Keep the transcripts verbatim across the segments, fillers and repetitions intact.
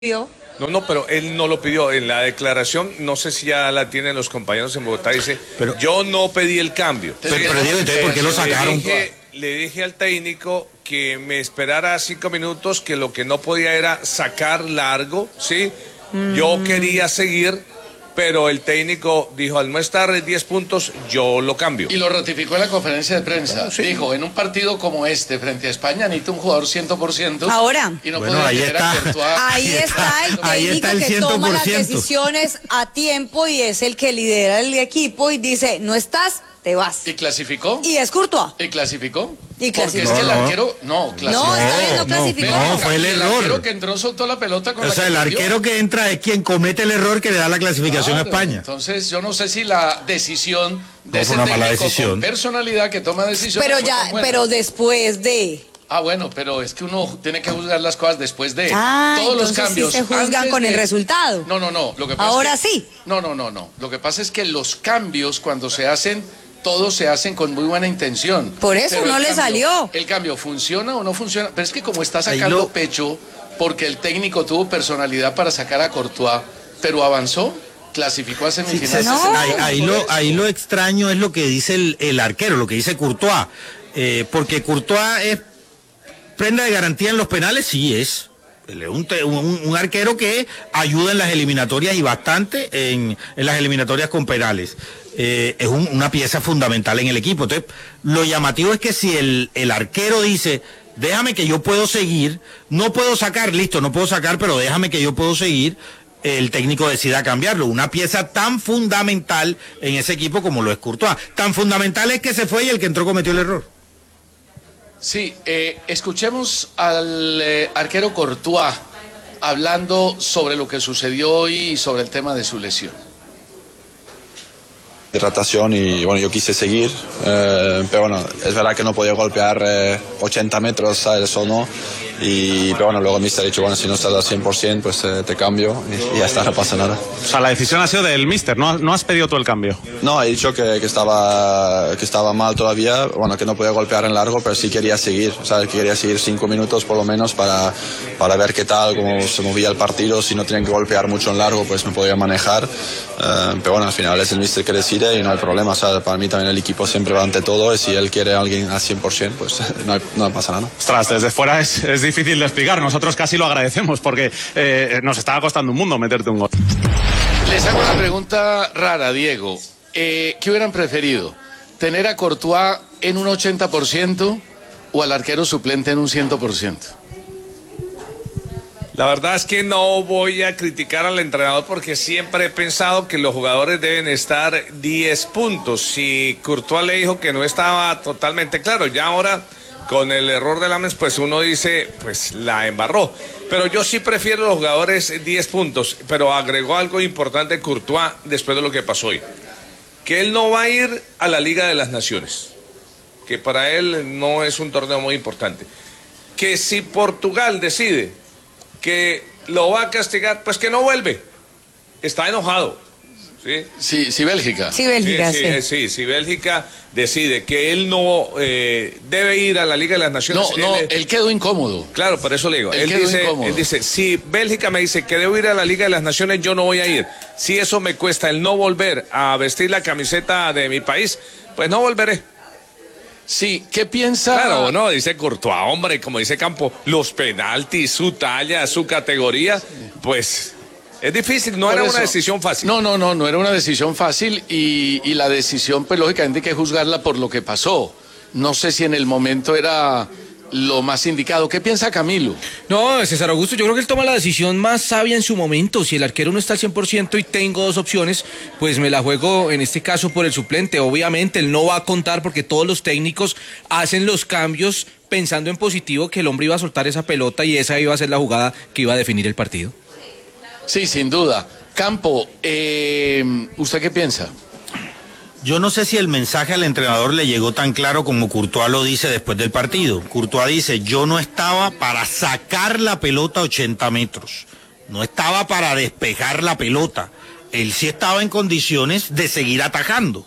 pidió. No, no, pero él no lo pidió. En la declaración, no sé si ya la tienen los compañeros en Bogotá, dice, pero, yo no pedí el cambio. Pero, pero, pero entonces, ¿por qué lo sacaron? Le dije, le dije al técnico que me esperara cinco minutos, que lo que no podía era sacar largo, ¿sí? Mm. Yo quería seguir, pero el técnico dijo, al no estar diez puntos, yo lo cambio. Y lo ratificó en la conferencia de prensa. Sí. Dijo, en un partido como este, frente a España, necesita un jugador cien por ciento. Ahora. Y no bueno, ahí está. Ahí está el técnico ahí está el que toma las decisiones a tiempo y es el que lidera el equipo y dice, no estás, te vas. ¿Y clasificó? Y es Courtois. ¿Y clasificó? Y clasificó. Porque es que el no, arquero, no, clasificó. No, esta vez no clasificó. No, no, fue el error. El arquero que entró soltó la pelota con o la sea, que el perdió. arquero que entra es quien comete el error que le da la clasificación Claro, a España. Entonces, yo no sé si la decisión de no, ese una mala técnico decisión. con personalidad que toma decisiones. Pero ya, pero después de... Ah, bueno, pero es que uno tiene que juzgar las cosas después de ah, todos los entonces cambios. Sí se juzgan con de... el resultado. No, no, no. Lo que pasa Ahora es que... sí. No, no, no, no. Lo que pasa es que los cambios cuando se hacen, todos se hacen con muy buena intención. Por eso pero no le cambio, salió. El cambio funciona o no funciona. Pero es que como está sacando lo... pecho, porque el técnico tuvo personalidad para sacar a Courtois, pero avanzó. Clasificó a semifinales. Sí, no. ahí, ahí, lo, ahí lo extraño es lo que dice el, el arquero, lo que dice Courtois. Eh, porque Courtois es prenda de garantía en los penales, sí es. Él es un, un, un arquero que ayuda en las eliminatorias y bastante en, en las eliminatorias con penales. Eh, es un, una pieza fundamental en el equipo. Entonces, lo llamativo es que si el, el arquero dice, déjame que yo puedo seguir, no puedo sacar, listo, no puedo sacar, pero déjame que yo puedo seguir, el técnico decida cambiarlo. Una pieza tan fundamental en ese equipo como lo es Courtois. Tan fundamental es que se fue y el que entró cometió el error. Sí, eh, escuchemos al eh, arquero Courtois hablando sobre lo que sucedió hoy y sobre el tema de su lesión. Hidratación y bueno, yo quise seguir, eh, pero bueno, es verdad que no podía golpear eh, ochenta metros, ¿sabes? O no. Y pero bueno, luego el míster ha dicho, bueno, si no estás al cien por ciento, pues eh, te cambio y, y ya está, no pasa nada. O sea, la decisión ha sido del míster, ¿no? ¿No has pedido tú el cambio? No, he dicho que, que, estaba, que estaba mal todavía, bueno, que no podía golpear en largo, pero sí quería seguir, ¿sabes? Que quería seguir cinco minutos por lo menos para, para ver qué tal, cómo se movía el partido, si no tenían que golpear mucho en largo, pues me podía manejar. Eh, pero bueno, al final es el míster que decide y no hay problema, ¿sabes? Para mí también el equipo siempre va ante todo y si él quiere a alguien al cien por ciento, pues no, hay, no pasa nada. Ostras, desde fuera es, es difícil de explicar. Nosotros casi lo agradecemos porque eh, nos estaba costando un mundo meterte un gol. Les hago una pregunta rara, Diego. Eh, ¿Qué hubieran preferido? ¿Tener a Courtois en un ochenta por ciento o al arquero suplente en un cien por ciento? La verdad es que no voy a criticar al entrenador porque siempre he pensado que los jugadores deben estar diez puntos. Si Courtois le dijo que no estaba totalmente claro, ya ahora con el error de Lammens, pues uno dice, pues la embarró. Pero yo sí prefiero los jugadores diez puntos, pero agregó algo importante Courtois después de lo que pasó hoy. Que él no va a ir a la Liga de las Naciones, que para él no es un torneo muy importante. Que si Portugal decide que lo va a castigar, pues que no vuelve. Está enojado. ¿Sí? Sí, sí, Bélgica. Sí, Bélgica, sí. Sí, sí, sí, si Bélgica decide que él no eh, debe ir a la Liga de las Naciones. No, no, él, él quedó incómodo. Claro, por eso le digo. Él Él, quedó dice, incómodo. él dice, si Bélgica me dice que debo ir a la Liga de las Naciones, yo no voy a ir. Si eso me cuesta el no volver a vestir la camiseta de mi país, pues no volveré. Sí, ¿qué piensa? Claro, no, dice Courtois, hombre, como dice Campo, los penaltis, su talla, su categoría, pues es difícil, no Por era eso. una decisión fácil. No, no, no, no era una decisión fácil y, y la decisión, pues lógicamente hay que juzgarla por lo que pasó. No sé si en el momento era lo más indicado. ¿Qué piensa Camilo? No, César Augusto, yo creo que él toma la decisión más sabia en su momento. Si el arquero no está al cien por ciento y tengo dos opciones, pues me la juego en este caso por el suplente. Obviamente él no va a contar porque todos los técnicos hacen los cambios pensando en positivo, que el hombre iba a soltar esa pelota y esa iba a ser la jugada que iba a definir el partido. Sí, sin duda. Campo, eh, ¿usted qué piensa? Yo no sé si el mensaje al entrenador le llegó tan claro como Courtois lo dice después del partido. Courtois dice, yo no estaba para sacar la pelota a ochenta metros, no estaba para despejar la pelota. Él sí estaba en condiciones de seguir atajando.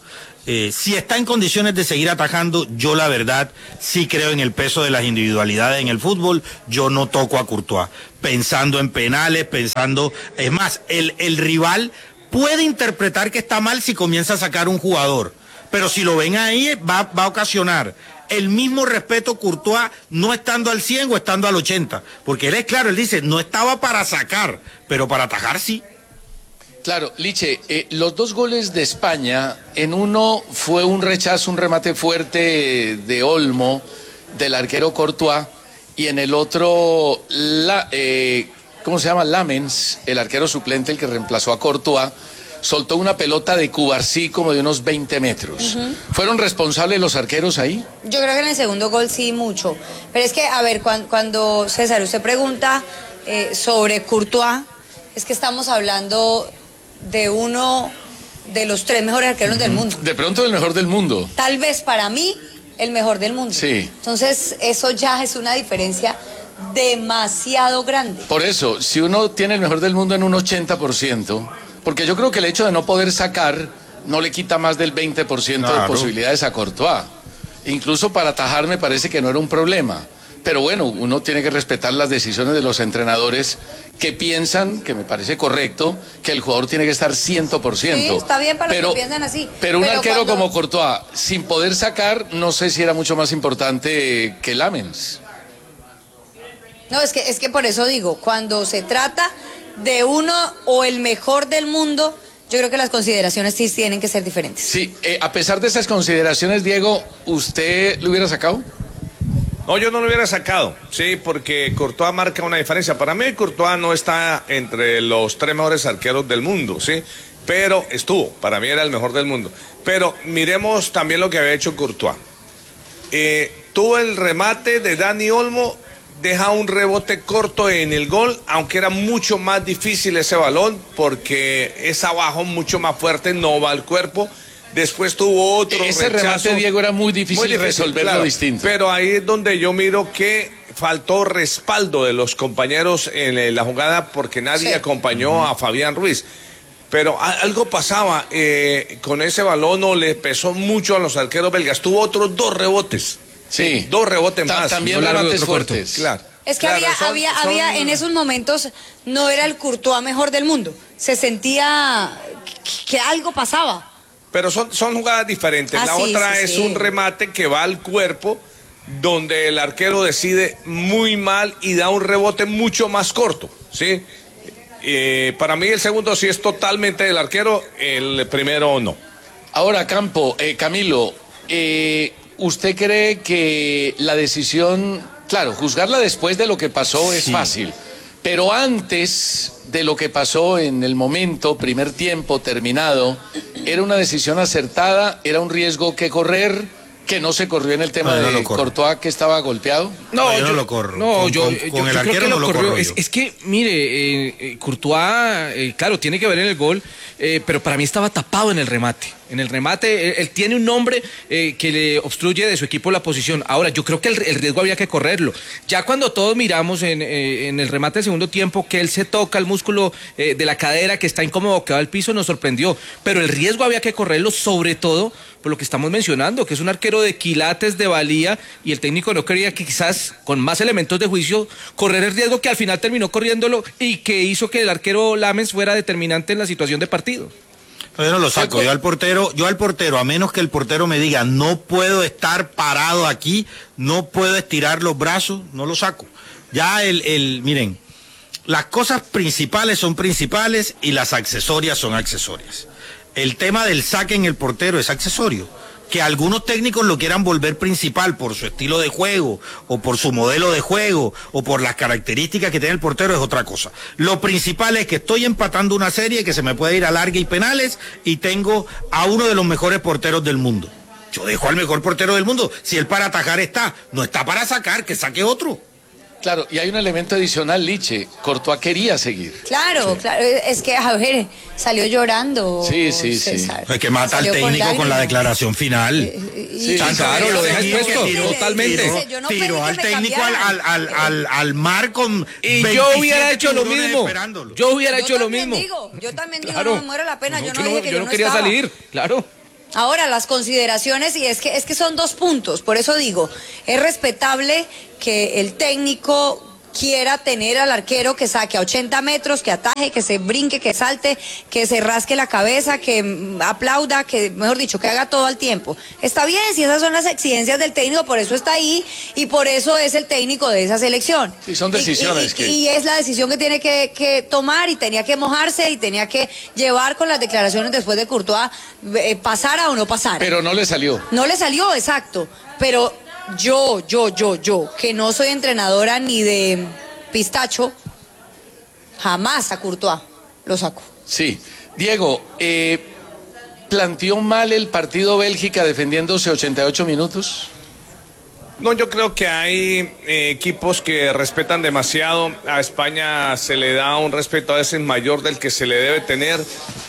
Eh, si está en condiciones de seguir atajando, yo la verdad sí creo en el peso de las individualidades en el fútbol. Yo no toco a Courtois, pensando en penales, pensando... Es más, el, el rival puede interpretar que está mal si comienza a sacar un jugador, pero si lo ven ahí va, va a ocasionar el mismo respeto Courtois no estando al cien o estando al ochenta, porque él es claro, él dice, no estaba para sacar, pero para atajar sí. Claro, Liche, eh, los dos goles de España, en uno fue un rechazo, un remate fuerte de Olmo, del arquero Courtois, y en el otro, la, eh, ¿cómo se llama? Lamens, el arquero suplente, el que reemplazó a Courtois, soltó una pelota de Cubarsí como de unos veinte metros. Uh-huh. ¿Fueron responsables los arqueros ahí? Yo creo que en el segundo gol sí mucho, pero es que, a ver, cuando, cuando César, usted pregunta eh, sobre Courtois, es que estamos hablando... de uno de los tres mejores arqueros del mundo. De pronto el mejor del mundo. Tal vez para mí el mejor del mundo. Sí. Entonces eso ya es una diferencia demasiado grande. Por eso, si uno tiene el mejor del mundo en un ochenta por ciento, porque yo creo que el hecho de no poder sacar no le quita más del veinte por ciento claro. de posibilidades a Courtois. Incluso para atajar me parece que no era un problema. Pero bueno, uno tiene que respetar las decisiones de los entrenadores que piensan, que me parece correcto, que el jugador tiene que estar cien por ciento. Sí, está bien para pero, los que piensan así. Pero un pero arquero cuando... como Courtois, sin poder sacar, no sé si era mucho más importante que Lamens. No, es que, es que por eso digo, cuando se trata de uno o el mejor del mundo, yo creo que las consideraciones sí tienen que ser diferentes. Sí, eh, a pesar de esas consideraciones, Diego, ¿usted lo hubiera sacado? No, yo no lo hubiera sacado, sí, porque Courtois marca una diferencia. Para mí Courtois no está entre los tres mejores arqueros del mundo, sí, pero estuvo, para mí era el mejor del mundo. Pero miremos también lo que había hecho Courtois. Eh, tuvo el remate de Dani Olmo, deja un rebote corto en el gol, aunque era mucho más difícil ese balón, porque es abajo, mucho más fuerte, no va al cuerpo. Después tuvo otro Ese rechazo. remate, Diego, era muy difícil, muy difícil resolverlo claro, distinto. Pero ahí es donde yo miro que faltó respaldo de los compañeros en la jugada porque nadie sí. acompañó uh-huh. a Fabián Ruiz. Pero algo pasaba eh, con ese balón, o le pesó mucho a los arqueros belgas. Tuvo otros dos rebotes. Sí. Dos rebotes Ta- más. También no rebotes fuertes. Claro. Es que claro, había, son, había, son... había, en esos momentos no era el Courtois mejor del mundo. Se sentía que algo pasaba. Pero son, son jugadas diferentes. Ah, la sí, otra sí, es sí. un remate que va al cuerpo, donde el arquero decide muy mal y da un rebote mucho más corto, ¿sí? Eh, para mí el segundo sí es totalmente del arquero, el primero no. Ahora, Campo, eh, Camilo, eh, ¿usted cree que la decisión, claro, juzgarla después de lo que pasó es sí. fácil, pero antes de lo que pasó en el momento, primer tiempo terminado, era una decisión acertada, era un riesgo que correr, que no se corrió en el tema no, de no Courtois, que estaba golpeado? No, no yo no lo corro. No, con, yo, con, yo, con yo el arquero creo que no lo lo corrió. corro. Es, es que, mire, eh, eh, Courtois, eh, claro, tiene que ver en el gol, eh, pero para mí estaba tapado en el remate. En el remate, él, él tiene un nombre eh, que le obstruye de su equipo la posición. Ahora, yo creo que el, el riesgo había que correrlo. Ya cuando todos miramos en, eh, en el remate del segundo tiempo que él se toca el músculo eh, de la cadera, que está incómodo, que va al piso, nos sorprendió. Pero el riesgo había que correrlo, sobre todo por lo que estamos mencionando, que es un arquero de quilates, de valía, y el técnico no quería que quizás con más elementos de juicio correr el riesgo, que al final terminó corriéndolo y que hizo que el arquero Lamens fuera determinante en la situación de partido. Yo no lo saco, yo al portero, yo al portero, a menos que el portero me diga, no puedo estar parado aquí, no puedo estirar los brazos, no lo saco. Ya el, el, miren, las cosas principales son principales y las accesorias son accesorias. El tema del saque en el portero es accesorio. Que algunos técnicos lo quieran volver principal por su estilo de juego, o por su modelo de juego, o por las características que tiene el portero, es otra cosa. Lo principal es que estoy empatando una serie que se me puede ir a larga y penales, y tengo a uno de los mejores porteros del mundo. Yo dejo al mejor portero del mundo. Si él para atajar está, no está para sacar, que saque otro. Claro, y hay un elemento adicional, Liche. Courtois quería seguir. Claro, sí. claro, es que, a ver, salió llorando. Sí, sí, César. sí. Es que mata al técnico con, con la declaración final. Eh, y, sí, y, claro, lo deja expuesto. Tiró, totalmente. Tiró, yo no tiró al técnico al, al, al, al, al mar con y yo hubiera hecho lo mismo. Yo hubiera yo hecho lo mismo. Digo, yo también digo, claro. no me muero la pena. No, yo no, yo dije no, que yo yo no quería estaba. salir, claro. Ahora, las consideraciones, y es que, es que son dos puntos, por eso digo, es respetable que el técnico quiera tener al arquero que saque a ochenta metros, que ataje, que se brinque, que salte, que se rasque la cabeza, que aplauda, que, mejor dicho, que haga todo al tiempo. Está bien, si esas son las exigencias del técnico, por eso está ahí y por eso es el técnico de esa selección. Sí, son decisiones. Y, y, que... y es la decisión que tiene que, que tomar y tenía que mojarse y tenía que llevar con las declaraciones después de Courtois, eh, pasara o no pasara. Pero no le salió. No le salió, exacto, pero... Yo, yo, yo, yo, que no soy entrenadora ni de pistacho, jamás a Courtois lo saco. Sí. Diego, eh, ¿planteó mal el partido Bélgica defendiéndose ochenta y ocho minutos? No, yo creo que hay eh, equipos que respetan demasiado. A España se le da un respeto a veces mayor del que se le debe tener.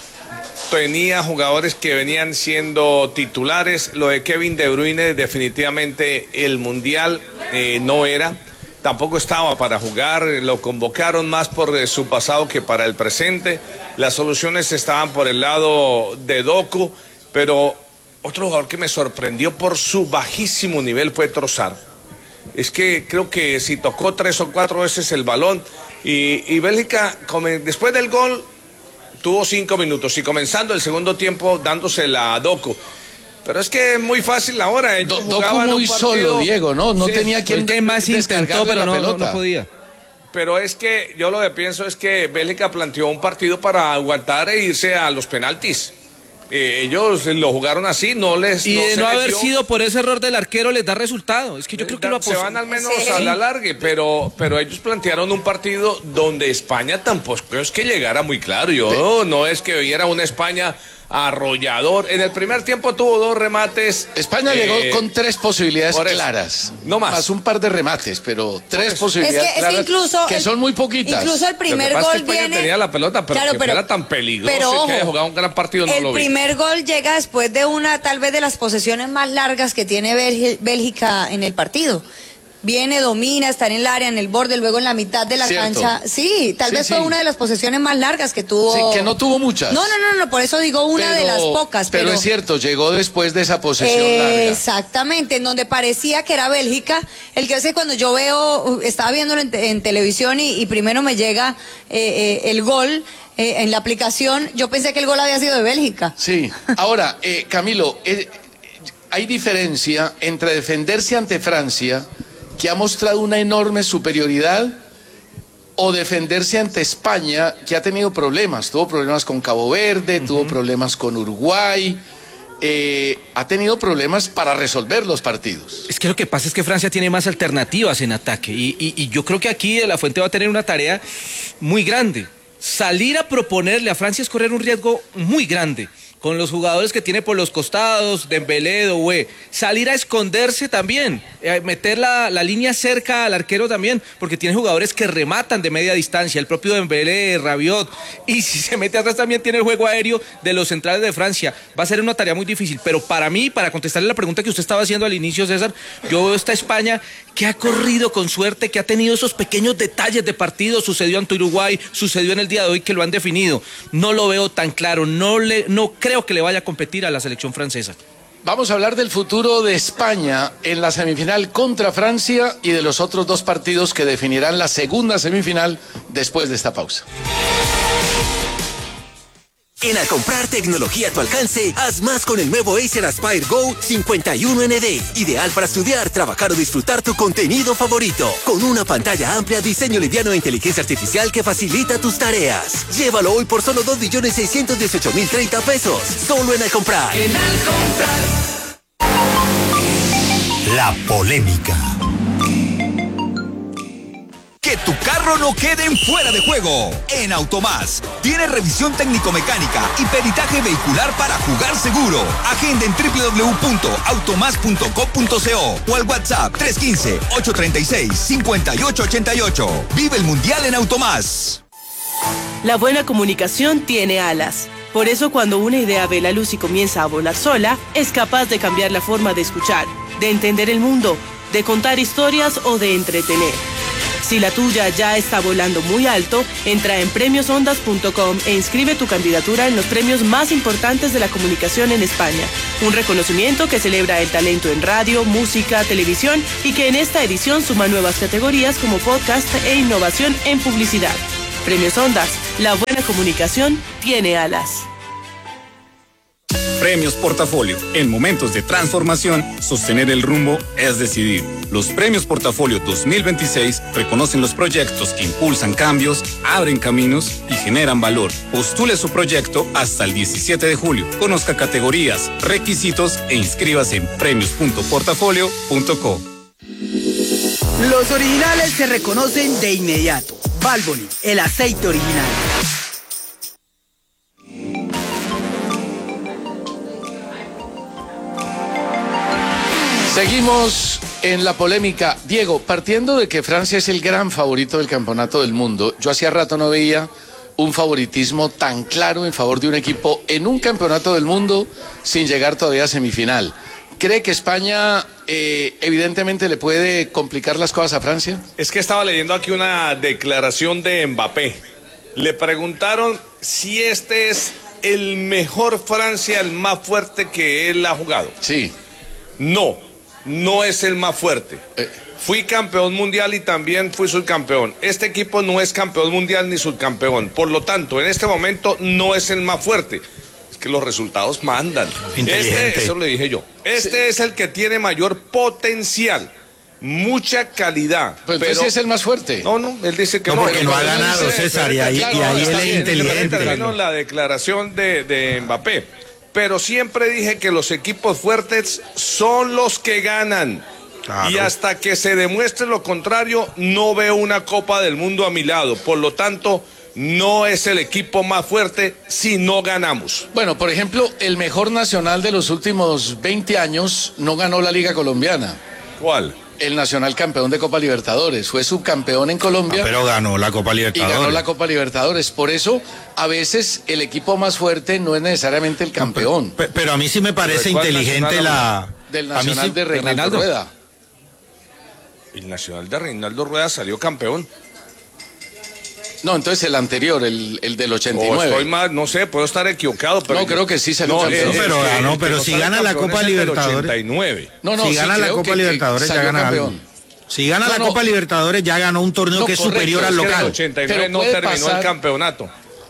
Tenía jugadores que venían siendo titulares. Lo de Kevin De Bruyne, definitivamente el Mundial eh, no era. Tampoco estaba para jugar. Lo convocaron más por eh, su pasado que para el presente. Las soluciones estaban por el lado de Doku. Pero otro jugador que me sorprendió por su bajísimo nivel fue Trossard. Es que creo que si tocó tres o cuatro veces el balón. Y, y Bélgica, después del gol... tuvo cinco minutos y comenzando el segundo tiempo dándosela a Doku. Pero es que es muy fácil ahora. Do, Doku muy solo, Diego, ¿no? No sí, tenía quien que más intentó, pero no, no, no podía. Pero es que yo lo que pienso es que Bélgica planteó un partido para aguantar e irse a los penaltis. Eh, ellos lo jugaron así, no les... Y no de no haber metió. sido por ese error del arquero les da resultado. Es que yo creo que lo Se van al menos sí. a la larga, pero, pero ellos plantearon un partido donde España tampoco es que llegara muy claro. Yo sí. no es que viera una España arrollador. En el primer tiempo tuvo dos remates. España eh, llegó con tres posibilidades claras. No más. Más un par de remates, pero tres posibilidades es que, claras es que, incluso que el, son muy poquitas. Incluso el primer Lo que pasa gol es que España viene... tenía la pelota, pero claro, que pero, era tan peligroso pero, ojo, que haya jugado un gran partido no el lo vi. El primer gol llega después de una, tal vez de las posesiones más largas que tiene Bélgica en el partido. Viene, domina, está en el área, en el borde, luego en la mitad de la Cierto. cancha. Sí, tal sí, vez sí. fue una de las posesiones más largas que tuvo. Sí, que no tuvo muchas. No, no, no, no, por eso digo una pero, de las pocas. Pero, pero es cierto, llegó después de esa posesión eh, larga. Exactamente, en donde parecía que era Bélgica. El que hace cuando yo veo, estaba viéndolo en, en televisión y, y primero me llega eh, eh, el gol. Eh, en la aplicación, yo pensé que el gol había sido de Bélgica. Sí. Ahora, eh, Camilo, eh, hay diferencia entre defenderse ante Francia, que ha mostrado una enorme superioridad, o defenderse ante España, que ha tenido problemas. Tuvo problemas con Cabo Verde, uh-huh. tuvo problemas con Uruguay. Eh, ha tenido problemas para resolver los partidos. Es que lo que pasa es que Francia tiene más alternativas en ataque. Y, y, y yo creo que aquí De La Fuente va a tener una tarea muy grande. Salir a proponerle a Francia es correr un riesgo muy grande. Con los jugadores que tiene por los costados, Dembélé, Doué, salir a esconderse también, eh, meter la, la línea cerca al arquero también, porque tiene jugadores que rematan de media distancia, el propio Dembélé, Rabiot, y si se mete atrás también tiene el juego aéreo de los centrales de Francia. Va a ser una tarea muy difícil, pero para mí, para contestarle la pregunta que usted estaba haciendo al inicio, César, yo veo esta España que ha corrido con suerte, que ha tenido esos pequeños detalles de partido, sucedió ante Uruguay, sucedió en el día de hoy que lo han definido. No lo veo tan claro, no, le, no creo que le vaya a competir a la selección francesa. Vamos a hablar del futuro de España en la semifinal contra Francia y de los otros dos partidos que definirán la segunda semifinal después de esta pausa. En Al comprar tecnología a tu alcance, haz más con el nuevo Acer Aspire Go cincuenta y uno N D. Ideal para estudiar, trabajar o disfrutar tu contenido favorito. Con una pantalla amplia, diseño liviano e inteligencia artificial que facilita tus tareas. Llévalo hoy por solo dos millones seiscientos dieciocho mil treinta pesos. Solo en Al comprar. En Al comprar. La polémica. Que tu carro no quede en fuera de juego. En Automás tiene revisión técnico-mecánica y peritaje vehicular para jugar seguro. Agenda en doble u doble u doble u punto automás punto com punto co o al WhatsApp tres uno cinco, ocho tres seis, cinco ocho ocho ocho. Vive el Mundial en Automás. La buena comunicación tiene alas. Por eso cuando una idea ve la luz y comienza a volar sola, es capaz de cambiar la forma de escuchar, de entender el mundo, de contar historias o de entretener. Si la tuya ya está volando muy alto, entra en premios ondas punto com e inscribe tu candidatura en los premios más importantes de la comunicación en España. Un reconocimiento que celebra el talento en radio, música, televisión y que en esta edición suma nuevas categorías como podcast e innovación en publicidad. Premios Ondas, la buena comunicación tiene alas. Premios Portafolio. En momentos de transformación, sostener el rumbo es decidir. Los Premios Portafolio dos mil veintiséis reconocen los proyectos que impulsan cambios, abren caminos y generan valor. Postule su proyecto hasta el diecisiete de julio. Conozca categorías, requisitos e inscríbase en premios punto portafolio punto com. Los originales se reconocen de inmediato. Valvoline, el aceite original. Seguimos en la polémica. Diego, partiendo de que Francia es el gran favorito del campeonato del mundo, yo hacía rato no veía un favoritismo tan claro en favor de un equipo en un campeonato del mundo sin llegar todavía a semifinal. ¿Cree que España eh, evidentemente le puede complicar las cosas a Francia? Es que estaba leyendo aquí una declaración de Mbappé. Le preguntaron si este es el mejor Francia, el más fuerte que él ha jugado. Sí. No, no es el más fuerte. Eh. Fui campeón mundial y también fui subcampeón. Este equipo no es campeón mundial ni subcampeón. Por lo tanto, en este momento no es el más fuerte. Que los resultados mandan. Este, eso le dije yo. Este sí. Es el que tiene mayor potencial, mucha calidad. Pues pero sí es el más fuerte. No, no, él dice que no. No, porque no ha ganado, dice, César, y ahí, claro, y ahí él es inteligente. Termino la declaración de, de Mbappé. Pero siempre dije que los equipos fuertes son los que ganan. Claro. Y hasta que se demuestre lo contrario, no veo una Copa del Mundo a mi lado. Por lo tanto, no es el equipo más fuerte si no ganamos. Bueno, por ejemplo, el mejor nacional de los últimos veinte años no ganó la Liga Colombiana. ¿Cuál? El Nacional campeón de Copa Libertadores. Fue subcampeón en Colombia. Ah, pero ganó la Copa Libertadores. Y ganó la Copa Libertadores. Por eso, a veces, el equipo más fuerte no es necesariamente el campeón. Pero, pero a mí sí me parece inteligente la... Del Nacional sí, de Reinaldo Rueda. El Nacional de Reinaldo Rueda salió campeón. No, entonces el anterior, el, el del ochenta y nueve. O estoy mal, no sé, puedo estar equivocado. Pero no, creo que sí salió no, campeón. No, pero, el, no, el, pero el, si el gana la Copa Libertadores. ochenta y nueve. No, no, si sí, gana la Copa que, Libertadores que ya gana campeón. algo. Si gana no, la no, Copa Libertadores ya ganó un torneo no, que es correcto, superior al es local. Que el ochenta y nueve no terminó pasar, el campeonato.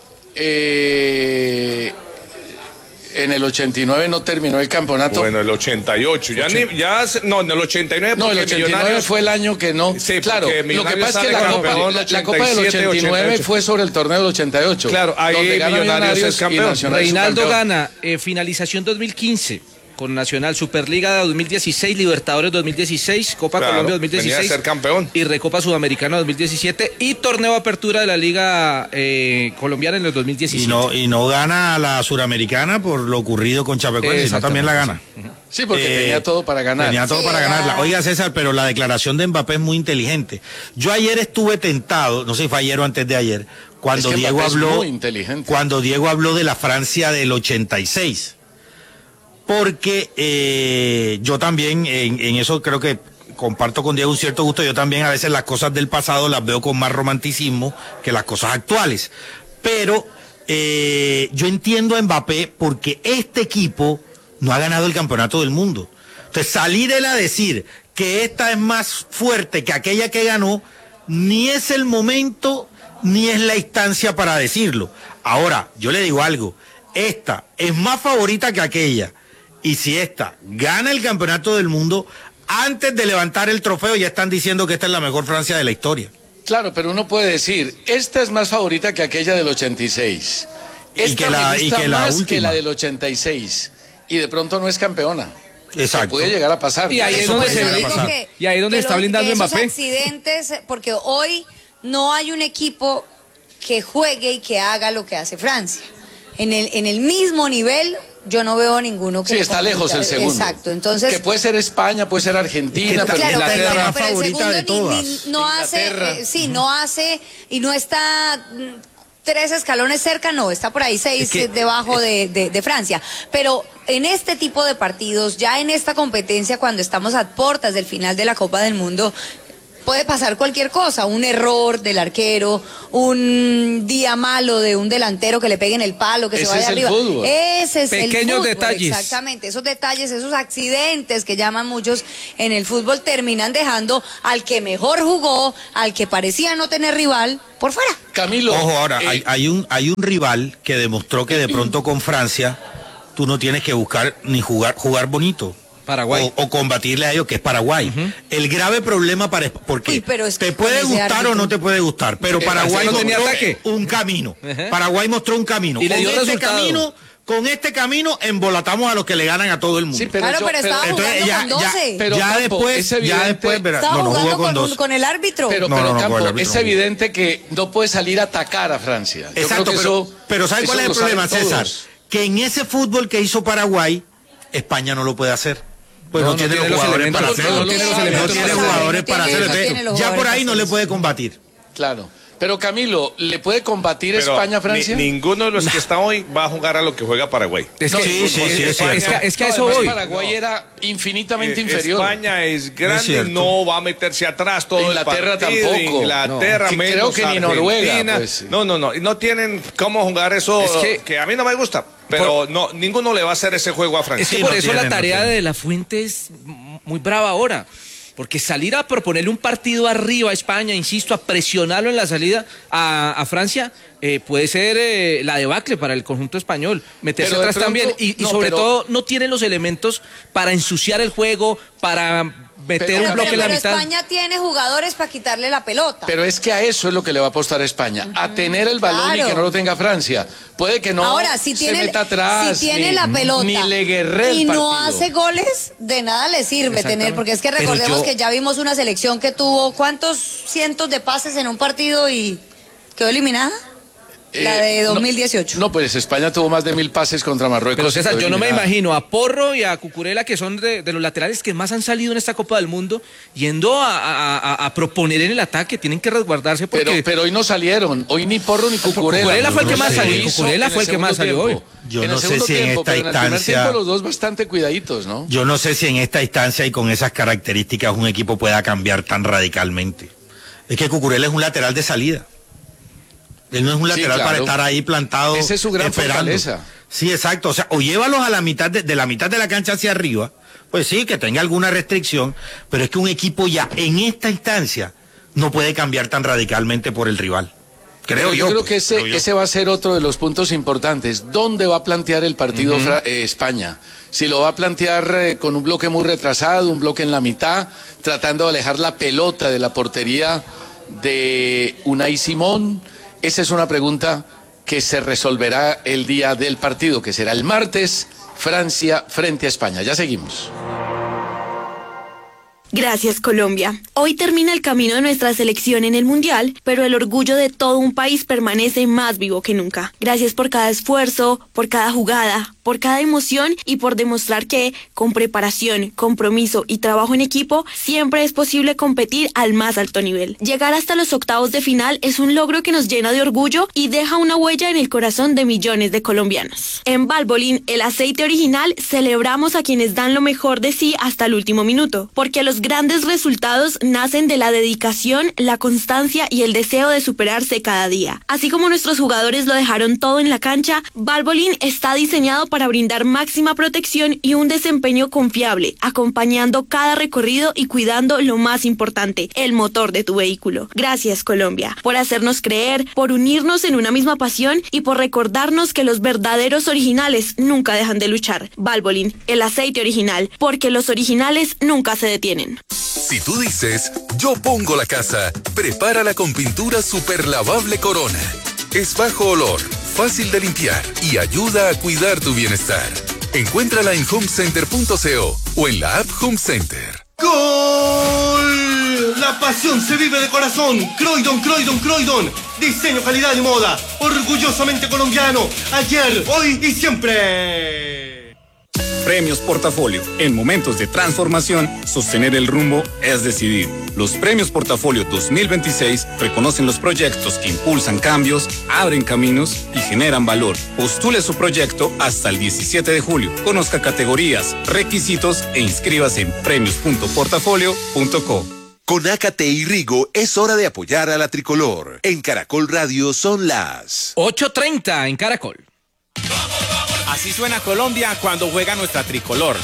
Eh... En el ochenta y nueve no terminó el campeonato. Bueno, el ochenta y ocho. Ya ochenta. Ni, ya, no, en el ochenta y nueve. No, el ochenta y nueve fue el año que no. Sí, claro, lo que pasa es que la Copa, la, la Copa del ochenta y nueve fue sobre el torneo del ochenta y ocho. Claro, ahí Millonarios, Millonarios es campeón. Reinaldo gana eh, finalización dos mil quince con Nacional, Superliga dos mil dieciséis, Libertadores dos mil dieciséis, Copa claro, Colombia dos mil dieciséis. Venía a ser campeón. Y Recopa Sudamericana dos mil diecisiete y Torneo de Apertura de la Liga eh, Colombiana en el dos mil diecisiete. Y no, y no gana la Suramericana por lo ocurrido con Chapecoense, sino también la gana. Sí, porque eh, tenía todo para ganar. Tenía todo sí, para ganarla. Oiga, César, pero la declaración de Mbappé es muy inteligente. Yo ayer estuve tentado, no sé si fue ayer o antes de ayer, cuando es que Diego Mbappé habló, es muy inteligente. cuando Diego habló de la Francia del ochenta y seis. Porque eh, yo también en, en eso creo que comparto con Diego un cierto gusto. Yo también a veces las cosas del pasado las veo con más romanticismo que las cosas actuales. Pero eh, yo entiendo a Mbappé porque este equipo no ha ganado el campeonato del mundo. Entonces salir él a decir que esta es más fuerte que aquella que ganó, ni es el momento ni es la instancia para decirlo. Ahora, yo le digo algo, esta es más favorita que aquella. Y si esta gana el campeonato del mundo, antes de levantar el trofeo ya están diciendo que esta es la mejor Francia de la historia. Claro, pero uno puede decir, esta es más favorita que aquella del ochenta y seis. Esta y que la, me gusta y que la más última. que la del ochenta y seis. Y de pronto no es campeona. Exacto. Se puede llegar a pasar. Y ahí es donde, se que, y ahí es donde está los, blindando esos Mbappé. accidentes, porque hoy no hay un equipo que juegue y que haga lo que hace Francia. En el, en el mismo nivel, yo no veo ninguno que... Sí, está lejos el segundo. Exacto, entonces... Que puede ser España, puede ser Argentina, está, pero claro, Inglaterra pero, la pero favorita de el segundo todas. ni, ni, no hace, eh, sí, no hace, y no está mm, tres escalones cerca, no, está por ahí seis es que, debajo de, de, de Francia. Pero en este tipo de partidos, ya en esta competencia, cuando estamos a puertas del final de la Copa del Mundo... puede pasar cualquier cosa, un error del arquero, un día malo de un delantero que le pegue en el palo, que Ese se vaya es el arriba. fútbol. Ese es Pequeños el fútbol, detalles. exactamente. Esos detalles, esos accidentes que llaman muchos en el fútbol terminan dejando al que mejor jugó, al que parecía no tener rival, por fuera. Camilo. Ojo, ahora, eh, hay, hay, un, hay un rival que demostró que de pronto con Francia tú no tienes que buscar ni jugar, jugar bonito. Paraguay. O, o combatirle a ellos, que es Paraguay. Uh-huh. El grave problema para porque Uy, pero es te que puede con ese gustar árbitro. o no te puede gustar, pero Eh, Paraguay no tenía mostró ataque. un camino. Uh-huh. Paraguay mostró un camino. Y le con dio este resultado. camino, con este camino embolatamos a los que le ganan a todo el mundo. Sí, pero Claro, yo- pero estaba Entonces, jugando ya, con ya, doce. Pero, ya Campo, después, es ya evidente- después, verá, Estaba no, no jugando jugó con, con, un- dos. con el árbitro. Pero, No, pero no, no, Campo, con el árbitro es no. evidente que no puede salir a atacar a Francia. Yo Exacto, creo que pero, eso, pero ¿sabes eso cuál es el lo saben problema, César? todos. Que en ese fútbol que hizo Paraguay, España no lo puede hacer. Pues no, No, no tiene tiene los los jugadores para elementos, hacerlo. no tiene los elementos No tiene para hacerlo. jugadores No para tiene- hacerlo. no tiene Entonces, los ya por jugadores ahí no para le hacerlo. puede combatir. Claro. Pero Camilo, ¿le puede combatir Pero España a ni- Francia? ninguno de los que está hoy va a jugar a lo que juega Paraguay. Es No, que, sí, sí, sí, es es, que, cierto. es que a No, eso además voy. Paraguay era infinitamente Eh, inferior. España es Es grande, cierto. no va a meterse atrás todo Inglaterra el partido. tampoco. Inglaterra, No. Que menos creo que ni Noruega, Argentina. pues, sí. No, no, no. Y no tienen cómo jugar eso Es que- que, a mí no me gusta. Pero no, ninguno le va a hacer ese juego a Francia. Es que Sí, por no eso tienen, la no tarea tienen. de la Fuente es m- muy brava ahora. Porque salir a proponerle un partido arriba a España, insisto, a presionarlo en la salida a, a Francia, eh, puede ser eh, la debacle para el conjunto español. Meterse Pero de atrás pronto- también. Y, y no, sobre pero- todo, no tienen los elementos para ensuciar el juego, para meter Pero- un Pero, bloque pero- en la pero mitad. España tiene jugadores para quitarle la pelota. Pero es que a eso es lo que le va a apostar España, a tener el balón y Claro. que no lo tenga Francia. Puede que no Ahora, si se tiene, meta atrás, si tiene ni, la pelota ni le guerre el y no partido. hace goles, de nada le sirve Exactamente. tener, porque es que Pero recordemos yo- que ya vimos una selección que tuvo cuántos cientos de pases en un partido y quedó eliminada. La de Eh, no- dos mil dieciocho. No, pues España tuvo más de mil pases contra Marruecos. Pero César, y quedó yo no me eliminada. imagino a Porro y a Cucurella, que son de, de los laterales que más han salido en esta Copa del Mundo, yendo a, a- a- a proponer en el ataque. Tienen que resguardarse porque... Pero, pero hoy no salieron, hoy ni Porro ni Cucurella. Cucurella fue el que No más sé. salió, Hizo Cucurella en fue el que más segundo salió tiempo. hoy. Yo En no el sé segundo si en tiempo, esta pero en el primer instancia- tiempo los dos bastante cuidaditos, ¿no? Yo no sé si en esta instancia y con esas características un equipo pueda cambiar tan radicalmente. Es que Cucurella es un lateral de salida. Él no es un Sí, lateral claro. para estar ahí plantado Esa es su gran esperando. fortaleza. Sí, exacto. O sea, o llévalos a la mitad de, de la mitad de la cancha hacia arriba, pues sí, que tenga alguna restricción, pero es que un equipo ya en esta instancia no puede cambiar tan radicalmente por el rival. Creo Pero yo. creo pues, que ese, creo yo. ese va a ser otro de los puntos importantes. ¿Dónde va a plantear el partido Fra- eh, España? Si lo va a plantear eh, con un bloque muy retrasado, un bloque en la mitad, tratando de alejar la pelota de la portería de Unai Simón. Esa es una pregunta que se resolverá el día del partido, que será el martes, Francia frente a España. Ya seguimos. Gracias, Colombia. Hoy termina el camino de nuestra selección en el Mundial, pero el orgullo de todo un país permanece más vivo que nunca. Gracias por cada esfuerzo, por cada jugada, por cada emoción y por demostrar que, con preparación, compromiso y trabajo en equipo, siempre es posible competir al más alto nivel. Llegar hasta los octavos de final es un logro que nos llena de orgullo y deja una huella en el corazón de millones de colombianos. En Valvoline, el aceite original, celebramos a quienes dan lo mejor de sí hasta el último minuto, porque los grandes resultados nacen de la dedicación, la constancia y el deseo de superarse cada día. Así como nuestros jugadores lo dejaron todo en la cancha, Valvoline está diseñado para brindar máxima protección y un desempeño confiable, acompañando cada recorrido y cuidando lo más importante, el motor de tu vehículo. Gracias, Colombia, por hacernos creer, por unirnos en una misma pasión y por recordarnos que los verdaderos originales nunca dejan de luchar. Valvoline, el aceite original, porque los originales nunca se detienen. Si tú dices, yo pongo la casa, prepárala con pintura super lavable Corona. Es bajo olor, fácil de limpiar y ayuda a cuidar tu bienestar. Encuéntrala en home center punto co o en la app Home Center. ¡Gol! La pasión se vive de corazón. Croydon, Croydon, Croydon. Diseño, calidad y moda. Orgullosamente colombiano. Ayer, hoy y siempre. Premios Portafolio. En momentos de transformación, sostener el rumbo es decidir. Los Premios Portafolio dos mil veintiséis reconocen los proyectos que impulsan cambios, abren caminos y generan valor. Postule su proyecto hasta el diecisiete de julio. Conozca categorías, requisitos e inscríbase en premios punto portafolio punto co. Con Ácate y Rigo es hora de apoyar a la tricolor. En Caracol Radio son las ocho treinta en Caracol. Así suena Colombia cuando juega nuestra tricolor.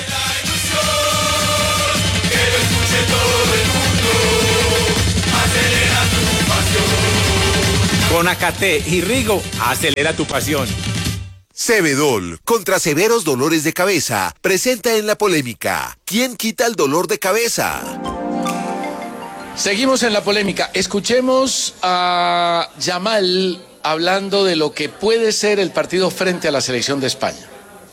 Con Ácate y Rigo, acelera tu pasión. Cebedol, contra severos dolores de cabeza, presenta en la polémica: ¿quién quita el dolor de cabeza? Seguimos en la polémica. Escuchemos a Yamal hablando de lo que puede ser el partido frente a la selección de España.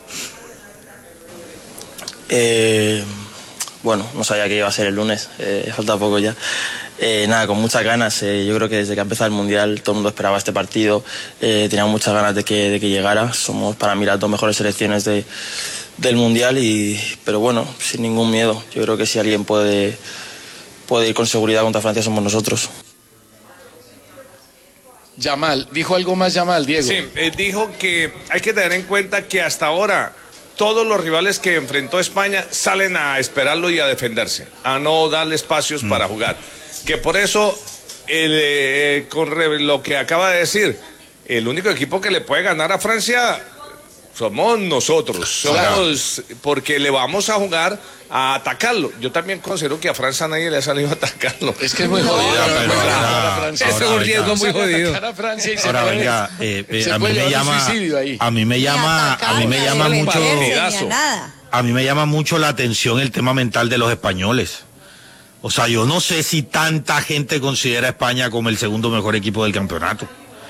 Eh, bueno, no sabía que iba a ser el lunes, eh, falta poco ya. Eh, nada, con muchas ganas. Eh, yo creo que desde que ha empezado el Mundial todo el mundo esperaba este partido. Eh, teníamos muchas ganas de que, de que llegara. Somos para mí las dos mejores selecciones de, del Mundial, y, pero bueno, sin ningún miedo. Yo creo que si alguien puede, puede ir con seguridad contra Francia somos nosotros. Yamal, ¿dijo algo más Yamal, Diego? Sí, eh, dijo que hay que tener en cuenta que hasta ahora todos los rivales que enfrentó España salen a esperarlo y a defenderse, a no darle espacios mm. para jugar. Que por eso, el, eh, con lo que acaba de decir, el único equipo que le puede ganar a Francia somos nosotros. Somos, claro. Porque le vamos a jugar a atacarlo. Yo también considero que a Francia nadie le ha salido a atacarlo. Es que es muy jodido. No, pero ahora, es un riesgo muy jodido. Ahora venga, eh, eh, a mí me llama, a mí me llama, a mí me llama mucho, a mí me llama mucho la atención el tema mental de los españoles. O sea, yo no sé si tanta gente considera a España como el segundo mejor equipo del campeonato.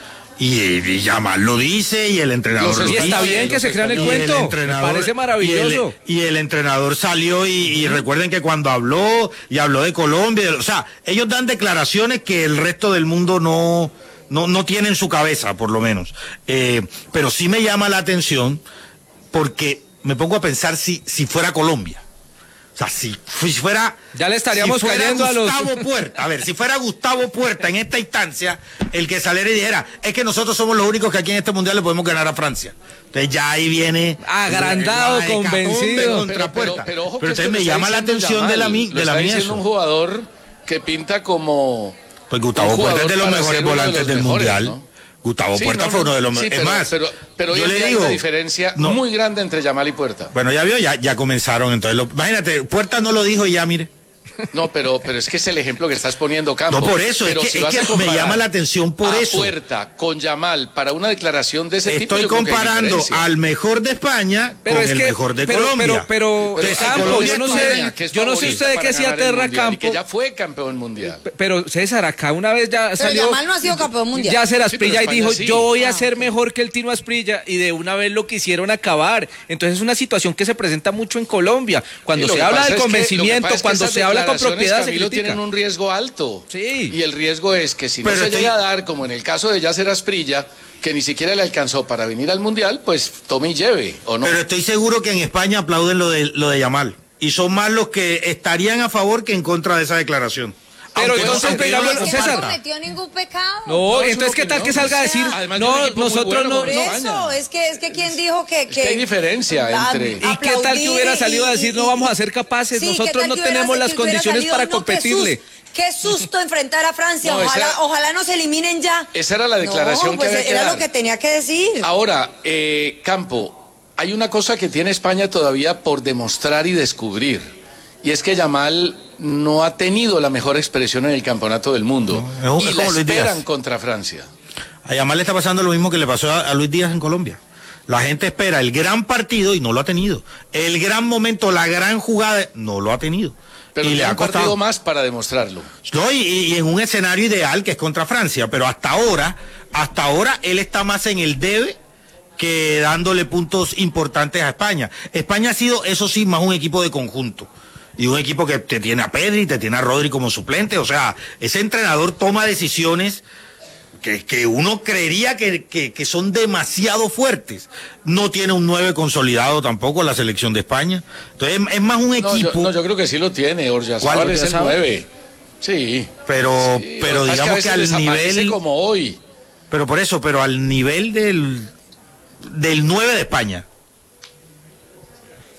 Y, y Yamal lo dice, y el entrenador lo dice. Y está bien que se crean el cuento, me parece maravilloso. Y el, y el entrenador salió y, y recuerden que cuando habló, y habló de Colombia, o sea, ellos dan declaraciones que el resto del mundo no, no, no tiene en su cabeza, por lo menos. Eh, pero sí me llama la atención, porque me pongo a pensar si, si fuera Colombia. O sea, si, si fuera... Ya le estaríamos si cayendo a los... Gustavo Puerta, a ver, si fuera Gustavo Puerta en esta instancia, el que saliera y dijera, es que nosotros somos los únicos que aquí en este Mundial le podemos ganar a Francia. Entonces ya ahí viene... Agrandado, el, el, convencido. Contra pero, pero, pero, ojo, pero entonces me llama la atención de la, mi, de la mía eso. Un jugador que pinta como... Pues Gustavo Puerta es de los mejores volantes de del mejores, Mundial. ¿No? Gustavo sí, Puerta no, fue uno de los sí, mejores. Pero, es más, pero, pero yo le digo, hay una diferencia no, muy grande entre Yamal y Puerta. Bueno, ya vio, ya, ya comenzaron. Entonces, lo, imagínate, Puerta no lo dijo y ya, mire. No, pero, pero es que es el ejemplo que estás poniendo, Campos. No, por eso, pero es que, si es que me llama la atención por a eso. Puerta con Yamal para una declaración de ese Estoy tipo. Estoy comparando al mejor de España pero con es el que, mejor de pero, Colombia. Pero, pero, pero Campo, yo no sé, yo no sé usted de qué se aterra Campo. Que ya fue campeón mundial. Pero César, acá una vez ya salió. Pero Yamal no ha sido campeón mundial. Ya se la Asprilla sí, y dijo, sí. yo voy a ser mejor que el Tino Asprilla, y de una vez lo quisieron acabar. Entonces es una situación que se presenta mucho en Colombia. Cuando se habla del convencimiento, cuando se habla con propiedad, se tienen un riesgo alto. Sí. Y el riesgo es que si no se llega a dar, como en el caso de Yasser Asprilla, que ni siquiera le alcanzó para venir al Mundial, pues tome y lleve, ¿o no? Pero estoy seguro que en España aplauden lo de, lo de Yamal. Y son más los que estarían a favor que en contra de esa declaración. Pero Aunque entonces, no, pegamos, no César. no cometió ningún pecado. No, no entonces, ¿qué tal no, que salga a decir? Además, no, nosotros no. Por eso, es que, es que quien dijo que. que es que hay diferencia entre. ¿Y qué tal que hubiera salido a decir, no vamos a ser capaces? Sí, nosotros no tenemos las condiciones para competirle. Qué susto enfrentar a Francia. No, ojalá, esa, ojalá nos eliminen ya. Esa era la declaración no, pues que había era que dar. lo que tenía que decir. Ahora, eh, Campo, hay una cosa que tiene España todavía por demostrar y descubrir. Y es que Yamal no ha tenido la mejor expresión en el campeonato del mundo. No, y la esperan contra Francia. A Yamal le está pasando lo mismo que le pasó a, a Luis Díaz en Colombia. La gente espera el gran partido y no lo ha tenido. El gran momento, la gran jugada, no lo ha tenido. Pero y le ha un partido costado más para demostrarlo. No, y, y en un escenario ideal que es contra Francia, pero hasta ahora, hasta ahora él está más en el debe que dándole puntos importantes a España. España ha sido, eso sí, más un equipo de conjunto. Y un equipo que te tiene a Pedri, te tiene a Rodri como suplente. O sea, ese entrenador toma decisiones que, que uno creería que, que, que son demasiado fuertes. No tiene un nueve consolidado tampoco la selección de España. Entonces es, es más un equipo... No, yo, no, yo creo que sí lo tiene, Oyarzabal es el nueve. Sí. Pero, sí, pero digamos que, que al nivel... como hoy. Pero por eso, pero al nivel del, del nueve de España.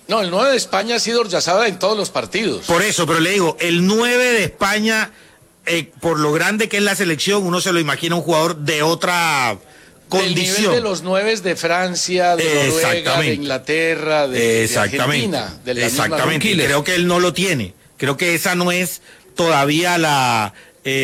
No, el nueve de España ha sido Oyarzabal en todos los partidos. Por eso, pero le digo, el nueve de España, eh, por lo grande que es la selección, uno se lo imagina un jugador de otra condición. Del nivel de los nueve de Francia, de Noruega, de Inglaterra, de, Exactamente. de Argentina. De la Exactamente. misma Creo que él no lo tiene. Creo que esa no es todavía la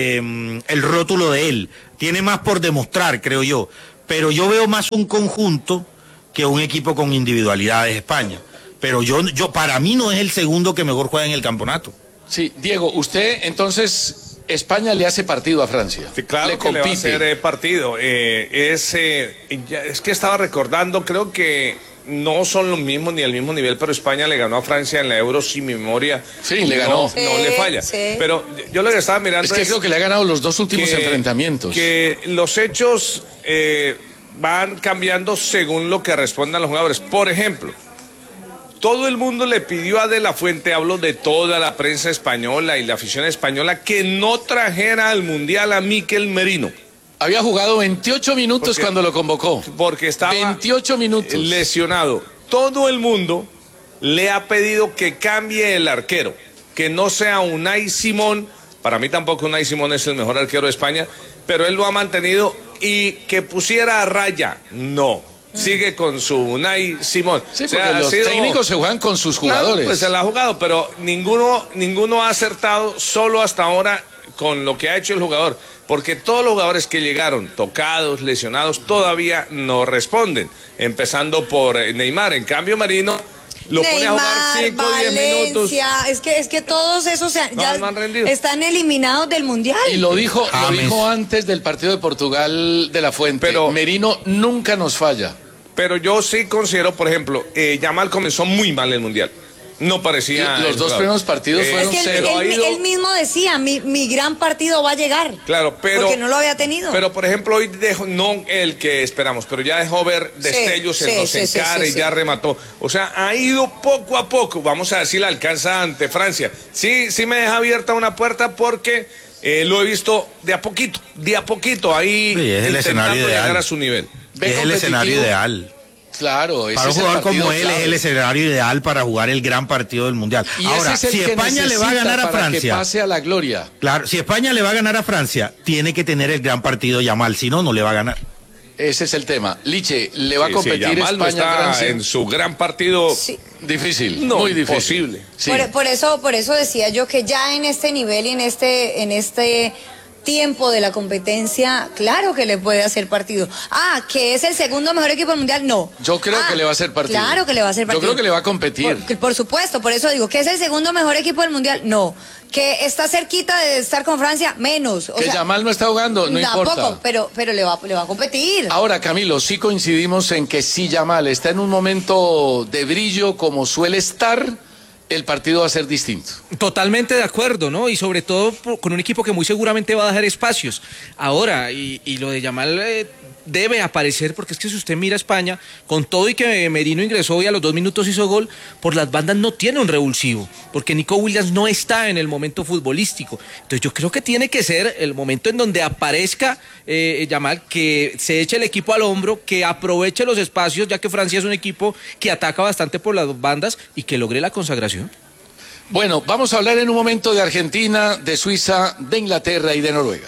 eh, el rótulo de él. Tiene más por demostrar, creo yo. Pero yo veo más un conjunto que un equipo con individualidades de España. Pero yo, yo para mí no es el segundo que mejor juega en el campeonato. Sí, Diego, usted entonces, España le hace partido a Francia. Sí, claro le que compite. le va a hacer eh, partido. Eh, es, eh, ya, es que estaba recordando, creo que no son los mismos ni el mismo nivel, pero España le ganó a Francia en la Euro, sin mi memoria. Sí, le ganó. No, Sí, no le falla. sí. Pero yo lo que estaba mirando Es que creo que le ha ganado los dos últimos que- enfrentamientos. Que los hechos eh, van cambiando según lo que respondan los jugadores. Por ejemplo, todo el mundo le pidió a De La Fuente, hablo de toda la prensa española y la afición española, que no trajera al Mundial a Mikel Merino. Había jugado veintiocho minutos Porque- cuando lo convocó. Porque estaba veintiocho minutos. lesionado. Todo el mundo le ha pedido que cambie el arquero, que no sea Unai Simón. Para mí tampoco Unai Simón es el mejor arquero de España, pero él lo ha mantenido, y que pusiera a Raya. No. Sigue con su Unai Simón. Sí, O sea, porque ha los sido- técnicos se juegan con sus Claro, jugadores. pues se la ha jugado, pero ninguno, ninguno ha acertado, solo hasta ahora con lo que ha hecho el jugador. Porque todos los jugadores que llegaron tocados, lesionados, todavía no responden. Empezando por eh, Neymar. En cambio, Marino lo pone a jugar cinco o diez minutos. Valencia, es que, es que todos esos se han- No, ya no han rendido. están eliminados del Mundial. Y lo dijo, lo James. dijo antes del partido de Portugal de La Fuente. Pero Merino nunca nos falla. Pero yo sí considero, por ejemplo, eh, Yamal comenzó muy mal el Mundial. No parecía... Los el dos jugador. primeros partidos Eh, Es fueron que él, cero. ha él- ido- él mismo decía, mi, mi gran partido va a llegar. Claro, pero... Porque no lo había tenido. Pero, por ejemplo, hoy dejó, no el que esperamos, pero ya dejó ver destellos Sí, en sí, los sí, sí, encares, sí, sí. ya remató. O sea, ha ido poco a poco. Vamos a ver si la alcanza ante Francia. Sí, sí me deja abierta una puerta porque eh, lo he visto de a poquito, de a poquito, ahí Sí, es el intentando escenario llegar ideal. a su nivel. Es el escenario ideal. Claro, ese Para un es el jugador partido como él clave. es el escenario ideal para jugar el gran partido del Mundial. Y Ahora, ese es el si que España le va a necesita ganar a para Francia, que pase a la gloria. claro, si España le va a ganar a Francia, tiene que tener el gran partido Yamal, si no, no le va a ganar. Ese es el tema. Liche, ¿le va Sí, a competir sí, Yamal no España a está Francia? en su gran partido. Difícil, No, muy difícil. imposible. Sí. Por, por eso, por eso decía yo que ya en este nivel y en este, en este tiempo de la competencia, claro que le puede hacer partido. Ah, que es el segundo mejor equipo del mundial, no. Yo creo Ah, que le va a hacer partido. Claro que le va a hacer partido. Yo creo que le va a competir. Por, por supuesto, por eso digo, que es el segundo mejor equipo del mundial, no. Que está cerquita de estar con Francia, menos. O que sea, Yamal no está jugando, no tampoco, importa. pero, pero le va, le va a competir. Ahora, Camilo, sí coincidimos en que si Yamal está en un momento de brillo como suele estar, el partido va a ser distinto. Totalmente de acuerdo, ¿no? Y sobre todo por- con un equipo que muy seguramente va a dejar espacios. Ahora, y, y lo de Yamal eh, debe aparecer, porque es que si usted mira a España, con todo y que Merino ingresó y a los dos minutos hizo gol, por las bandas no tiene un revulsivo, porque Nico Williams no está en el momento futbolístico. Entonces yo creo que tiene que ser el momento en donde aparezca eh, Yamal, que se eche el equipo al hombro, que aproveche los espacios, ya que Francia es un equipo que ataca bastante por las bandas y que logre la consagración. Bueno, vamos a hablar en un momento de Argentina, de Suiza, de Inglaterra y de Noruega.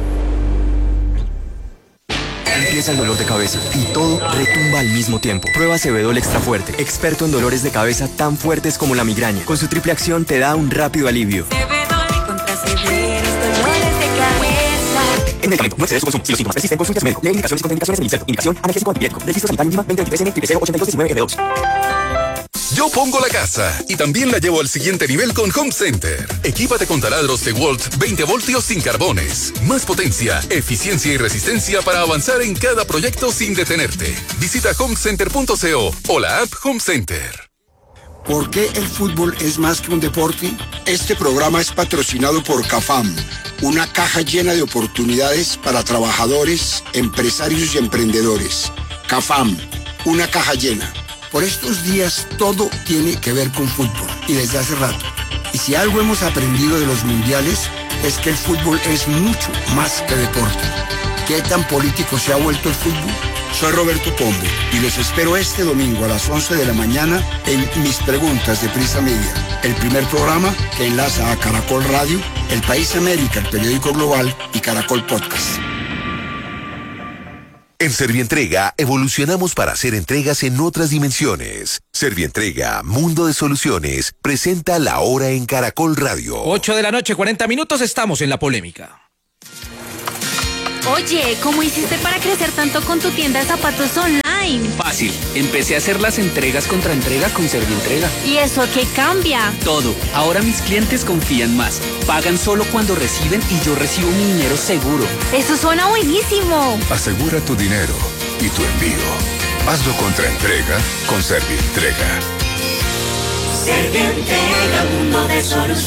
Empieza el dolor de cabeza y todo retumba al mismo tiempo. Prueba Cebedol Extra Fuerte, experto en dolores de cabeza tan fuertes como la migraña. Con su triple acción te da un rápido alivio. Cebedol contra severos dolores de cabeza. El medicamento no excede su consumo. Si los síntomas persisten, consulte a su médico. Lee indicaciones y contraindicaciones en el inserto. Indicación analgésico antibiótico. Registro sanitario mínima veinte veintitrés N cero ochenta y dos diecinueve G dos. Yo pongo la casa y también la llevo al siguiente nivel con Home Center. Equípate con taladros DeWalt veinte voltios sin carbones. Más potencia, eficiencia y resistencia para avanzar en cada proyecto sin detenerte. Visita home center punto co o la app Home Center. ¿Por qué el fútbol es más que un deporte? Este programa es patrocinado por CAFAM, una caja llena de oportunidades para trabajadores, empresarios y emprendedores. CAFAM, una caja llena. Por estos días todo tiene que ver con fútbol y desde hace rato. Y si algo hemos aprendido de los mundiales es que el fútbol es mucho más que deporte. ¿Qué tan político se ha vuelto el fútbol? Soy Roberto Pombo y los espero este domingo a las once de la mañana en Mis Preguntas de Prisa Media, el primer programa que enlaza a Caracol Radio, El País América, el periódico global y Caracol Podcast. En Servientrega evolucionamos para hacer entregas en otras dimensiones. Servientrega, Mundo de Soluciones, presenta La Hora en Caracol Radio. ocho de la noche, cuarenta minutos, estamos en la polémica. Oye, ¿cómo hiciste para crecer tanto con tu tienda de zapatos online? Fácil, empecé a hacer las entregas contra entrega con Servientrega. ¿Y eso qué cambia? Todo, ahora mis clientes confían más. Pagan solo cuando reciben y yo recibo mi dinero seguro. Eso suena buenísimo. Asegura tu dinero y tu envío. Hazlo contra entrega con Servientrega. Servientrega, mundo de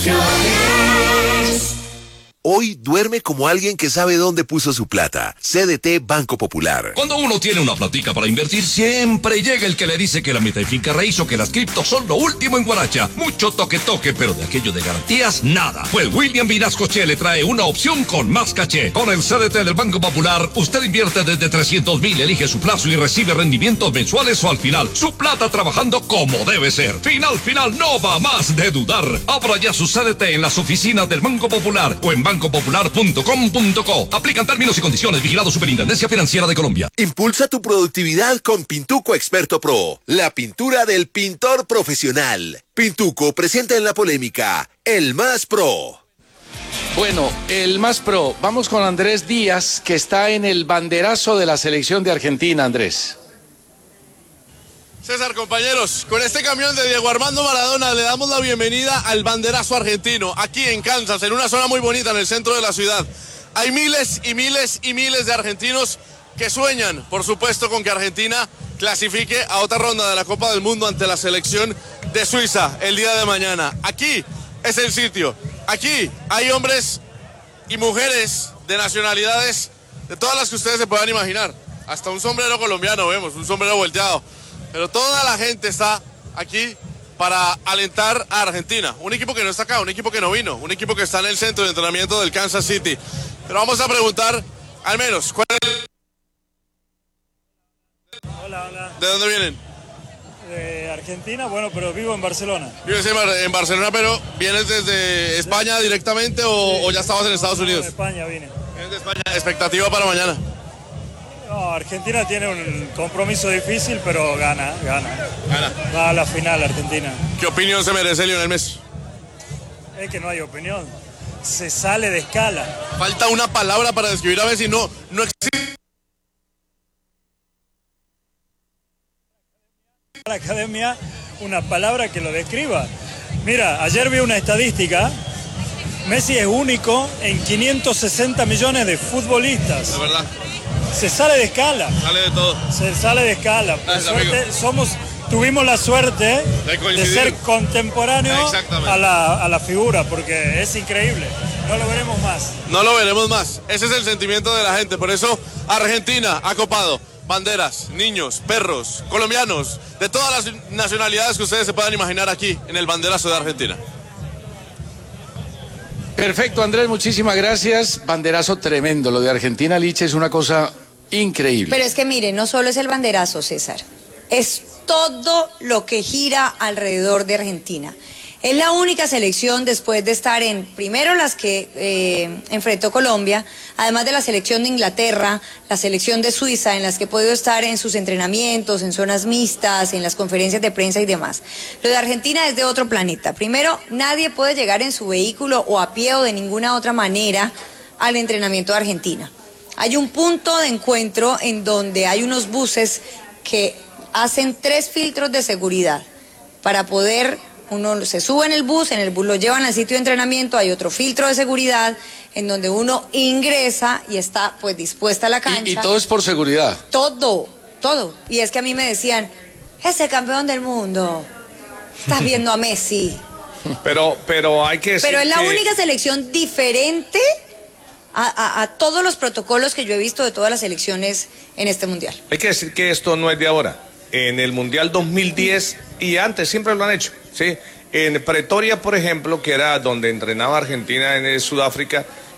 soluciones. Hoy duerme como alguien que sabe dónde puso su plata. C D T Banco Popular. Cuando uno tiene una platica para invertir, siempre llega el que le dice que la meta y finca raíz o que las criptos son lo último en Guaracha. Mucho toque toque, pero de aquello de garantías, nada. Pues William Vinascoche le trae una opción con más caché. Con el C D T del Banco Popular, usted invierte desde trescientos mil, elige su plazo y recibe rendimientos mensuales o al final. Su plata trabajando como debe ser. Final, final, no va más de dudar. Abra ya su C D T en las oficinas del Banco Popular o en banco popular punto com punto co. Aplican términos y condiciones. Vigilado Superintendencia Financiera de Colombia. Impulsa tu productividad con Pintuco Experto Pro, la pintura del pintor profesional. Pintuco presenta en la polémica El Más Pro. Bueno, el Más Pro. Vamos con Andrés Díaz, que está en el banderazo de la selección de Argentina. Andrés. César, compañeros, con este camión de Diego Armando Maradona le damos la bienvenida al banderazo argentino, aquí en Kansas, en una zona muy bonita en el centro de la ciudad. Hay miles y miles y miles de argentinos que sueñan, por supuesto, con que Argentina clasifique a otra ronda de la Copa del Mundo ante la selección de Suiza el día de mañana. Aquí es el sitio, aquí hay hombres y mujeres de nacionalidades de todas las que ustedes se puedan imaginar. Hasta un sombrero colombiano vemos, un sombrero volteado. Pero toda la gente está aquí para alentar a Argentina. Un equipo que no está acá, un equipo que no vino, un equipo que está en el centro de entrenamiento del Kansas City. Pero vamos a preguntar, al menos, ¿cuál es? Hola, hola. ¿De dónde vienen? De Argentina, bueno, pero vivo en Barcelona. ¿Vives en, Bar en Barcelona, pero vienes desde España directamente o, sí, o ya estabas en Estados Unidos? De España vine. ¿Vienes de España? ¿Expectativa para mañana? No, Argentina tiene un compromiso difícil, pero gana, gana. Gana. Va a la final Argentina. ¿Qué opinión se merece Lionel Messi? Es que no hay opinión. Se sale de escala. Falta una palabra para describir a Messi. No, no existe. La academia, una palabra que lo describa. Mira, ayer vi una estadística. Messi es único en quinientos sesenta millones de futbolistas. Es verdad. Se sale de escala. Sale de todo. Se sale de escala. Por Gracias, suerte, amigo. somos, tuvimos la suerte de, de ser contemporáneos a la, a la figura, porque es increíble. No lo veremos más. No lo veremos más. Ese es el sentimiento de la gente. Por eso Argentina ha copado banderas, niños, perros, colombianos, de todas las nacionalidades que ustedes se puedan imaginar aquí en el banderazo de Argentina. Perfecto, Andrés, muchísimas gracias. Banderazo tremendo. Lo de Argentina, Liche, es una cosa increíble. Pero es que mire, no solo es el banderazo, César, es todo lo que gira alrededor de Argentina. Es la única selección después de estar en, primero las que eh, enfrentó Colombia, además de la selección de Inglaterra, la selección de Suiza, en las que he podido estar en sus entrenamientos, en zonas mixtas, en las conferencias de prensa y demás. Lo de Argentina es de otro planeta. Primero, nadie puede llegar en su vehículo o a pie o de ninguna otra manera al entrenamiento de Argentina. Hay un punto de encuentro en donde hay unos buses que hacen tres filtros de seguridad para poder... Uno se sube en el bus, en el bus lo llevan al sitio de entrenamiento, hay otro filtro de seguridad en donde uno ingresa y está pues dispuesta a la cancha. Y, y todo es por seguridad. Todo, todo. Y es que a mí me decían, ese campeón del mundo, estás viendo a Messi. Pero, pero hay que decir Pero es la que... única selección diferente a, a, a todos los protocolos que yo he visto de todas las selecciones en este mundial. Hay que decir que esto no es de ahora. En el Mundial dos mil diez y antes siempre lo han hecho, ¿sí? En Pretoria, por ejemplo, que era donde entrenaba Argentina en Sudáfrica,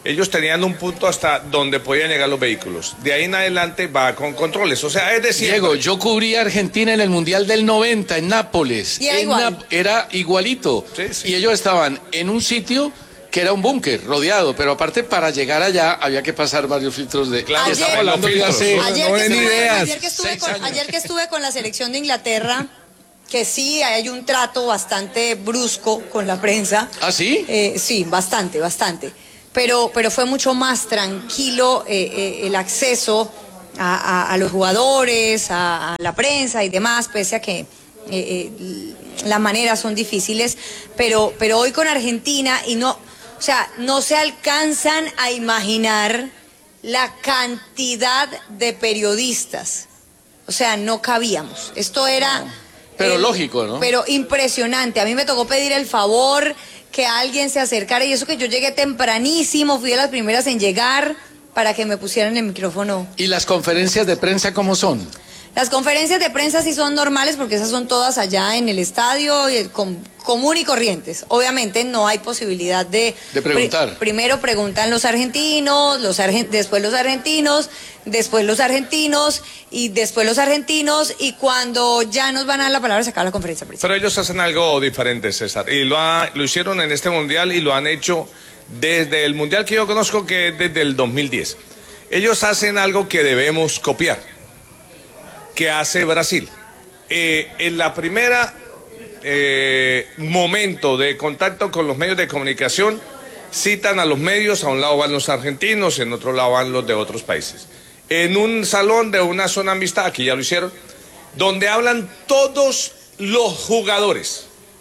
ellos tenían un punto hasta donde podían llegar los vehículos. De ahí en adelante va con controles. O sea, es decir... Diego, yo cubrí a Argentina en el Mundial del noventa en Nápoles. Y era En igual. Nap- era igualito. Sí, sí. Y ellos estaban en un sitio que era un búnker rodeado, pero aparte para llegar allá había que pasar varios filtros de... Claro, Ayer- estamos hablando de Ayer- hace... Ayer, no que den estuve, ideas. ayer que estuve Seis con, años. ayer que estuve con la selección de Inglaterra, que sí hay un trato bastante brusco con la prensa. ¿Ah, sí? Eh, sí, bastante, bastante. Pero, pero fue mucho más tranquilo eh, eh, el acceso a, a- a los jugadores, a, a la prensa y demás, pese a que eh, eh, las maneras son difíciles. Pero, pero hoy con Argentina, y no, o sea, no se alcanzan a imaginar la cantidad de periodistas. O sea, no cabíamos. Esto era... Pero eh, lógico, ¿no? Pero impresionante. A mí me tocó pedir el favor que alguien se acercara, y eso que yo llegué tempranísimo, fui de las primeras en llegar para que me pusieran el micrófono. ¿Y las conferencias de prensa cómo son? Las conferencias de prensa sí son normales porque esas son todas allá en el estadio, y el com- común y corrientes. Obviamente no hay posibilidad de... De preguntar. Pri- primero preguntan los argentinos, los argen- después los argentinos, después los argentinos y después los argentinos, y cuando ya nos van a dar la palabra se acaba la conferencia de prensa. Pero ellos hacen algo diferente, César. Y lo, ha- lo hicieron en este mundial y lo han hecho desde el mundial que yo conozco, que es desde el dos mil diez. Ellos hacen algo que debemos copiar, que hace Brasil. Eh, en la primera eh, momento de contacto con los medios de comunicación, citan a los medios, a un lado van los argentinos, en otro lado van los de otros países. En un salón de una zona mixta, aquí ya lo hicieron, donde hablan todos los jugadores.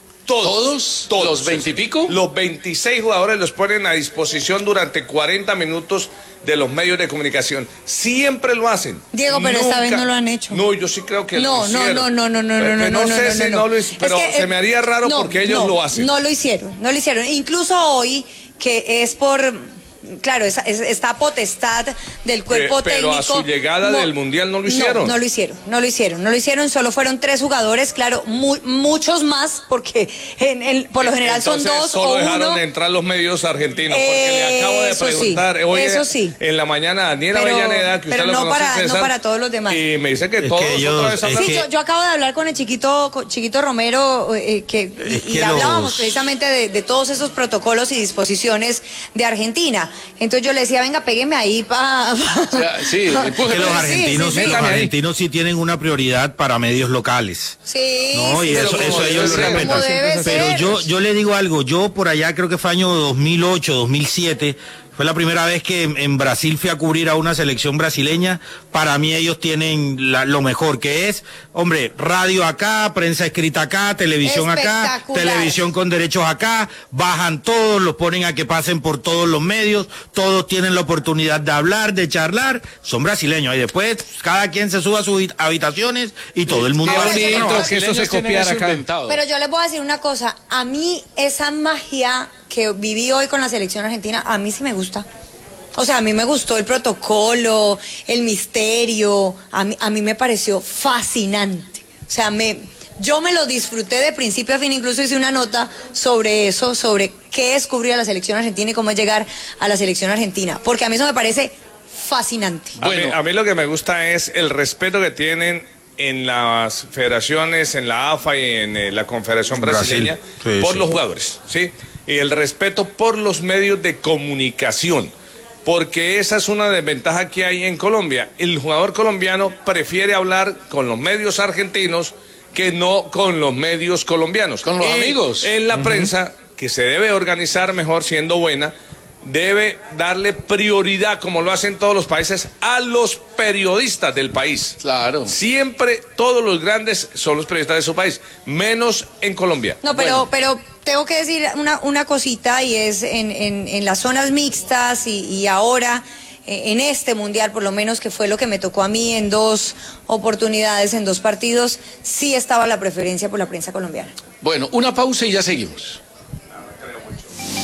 Todos, ¿Todos? ¿Los veintipico? Los veintiséis jugadores los ponen a disposición durante cuarenta minutos de los medios de comunicación. Siempre lo hacen. Diego, pero esta vez no lo han hecho. No, yo sí creo que No, lo no, hicieron. no, no, no, no, Pero no, no, no sé no, si no, no no. lo hicieron, pero Es que, se eh, me haría raro no, porque ellos no, lo hacen. No lo hicieron, no lo hicieron. Incluso hoy, que es por, claro, es, es- está potestad del cuerpo Eh, pero técnico. a su llegada no- del Mundial no lo No, hicieron. no lo hicieron, no lo hicieron, no lo hicieron. Solo fueron tres jugadores, claro, mu- muchos más, porque en, en- por lo general son Entonces, dos solo o dejaron uno. entrar los medios argentinos, porque le acabo de Eso sí, preguntar hoy eso sí. en la mañana a Daniela Pero- Avellaneda, que usted pero lo no conoce, para- no César, para todos los demás. y me dice que Es todos que ellos- otra vez es hablan. Sí, que- yo, yo acabo de hablar con el chiquito, con chiquito Romero, eh, que, y, Es y que hablábamos los- precisamente de, de todos esos protocolos y disposiciones de Argentina. Entonces yo le decía, venga, pégueme ahí para... O sea, sí, Es que los argentinos, sí, sí, los sí. argentinos sí tienen una prioridad para medios locales. Sí, No, y sí, eso, como eso debe ellos lo ser, respetan. como debe Pero ser. yo, yo le digo algo, yo por allá creo que fue año dos mil ocho, dos mil siete, fue la primera vez que en, en Brasil fui a cubrir a una selección brasileña. Para mí ellos tienen la- lo mejor que es, hombre, radio acá, prensa escrita acá, televisión acá, Espectacular. televisión con derechos acá, bajan todos, los ponen a que pasen por todos los medios, todos tienen la oportunidad de hablar, de charlar, son brasileños. Y después cada quien se sube a sus habitaciones y todo el mundo Qué va a bonito trabajar. que eso se Brasileños tienen copiara eso acá. inventado. Pero yo les voy a decir una cosa, a mí esa magia que viví hoy con la selección argentina, a mí sí me gusta. O sea, a mí me gustó el protocolo, el misterio, a mí, a mí me pareció fascinante. O sea, me, yo me lo disfruté de principio a fin, incluso hice una nota sobre eso, sobre qué descubrir a la selección argentina y cómo es llegar a la selección argentina, porque a mí eso me parece fascinante. A, mí, Bueno. a mí lo que me gusta es el respeto que tienen en las federaciones, en la A F A y en eh, la Confederación Brasil. Brasileña Sí, por sí. los jugadores, ¿sí? Y el respeto por los medios de comunicación, porque esa es una desventaja que hay en Colombia. El jugador colombiano prefiere hablar con los medios argentinos que no con los medios colombianos. Con los Y amigos. En la prensa, que se debe organizar mejor siendo buena, debe darle prioridad, como lo hacen todos los países, a los periodistas del país. Claro. Siempre todos los grandes son los periodistas de su país, menos en Colombia. No, pero, Bueno. pero tengo que decir una, una cosita, y es en, en, en las zonas mixtas y, y ahora eh, en este mundial, por lo menos, que fue lo que me tocó a mí en dos oportunidades, en dos partidos, sí estaba la preferencia por la prensa colombiana. Bueno, una pausa y ya seguimos.